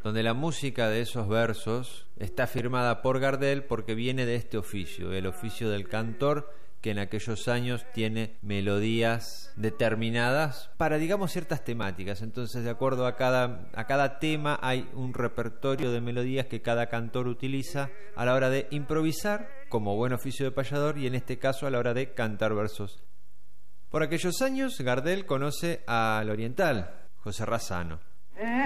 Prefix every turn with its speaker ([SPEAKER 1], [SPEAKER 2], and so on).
[SPEAKER 1] donde la música de esos versos está firmada por Gardel porque viene de este oficio, el oficio del cantor, que en aquellos años tiene melodías determinadas para, digamos, ciertas temáticas. Entonces, de acuerdo a cada tema hay un repertorio de melodías que cada cantor utiliza a la hora de improvisar como buen oficio de payador, y en este caso a la hora de cantar versos. Por aquellos años Gardel conoce al oriental José Razzano.